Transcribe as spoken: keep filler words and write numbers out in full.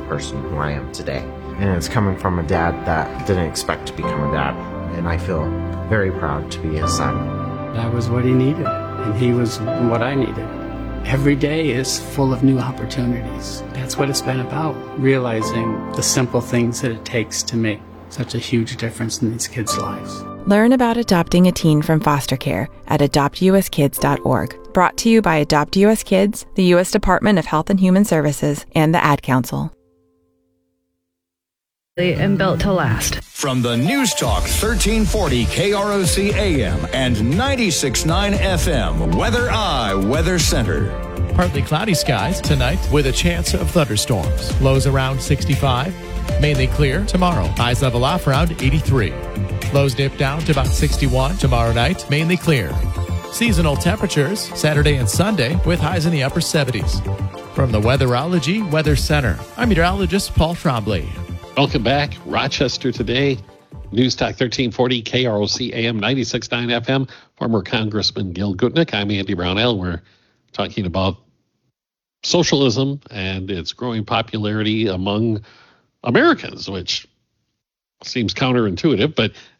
person who I am today. And it's coming from a dad that didn't expect to become a dad. And I feel very proud to be his son. That was what he needed, and he was what I needed. Every day is full of new opportunities. That's what it's been about, realizing the simple things that it takes to make such a huge difference in these kids' lives. Learn about adopting a teen from foster care at adopt u s kids dot org. Brought to you by Adopt U S Kids, the U S Department of Health and Human Services, and the Ad Council. And built to last. From the News Talk thirteen forty K R O C A M and ninety-six point nine F M, Weather Eye Weather Center. Partly cloudy skies tonight with a chance of thunderstorms. Lows around sixty-five. Mainly clear tomorrow. Highs level off around eighty-three. Lows dip down to about sixty-one tomorrow night. Mainly clear. Seasonal temperatures Saturday and Sunday with highs in the upper seventies. From the Weatherology Weather Center, I'm meteorologist Paul Trombley. Welcome back. Rochester today. News Talk thirteen forty K R O C A M ninety-six point nine F M. Former Congressman Gil Gutnick. I'm Andy Brownell. We're talking about socialism and its growing popularity among Americans, which seems counterintuitive, but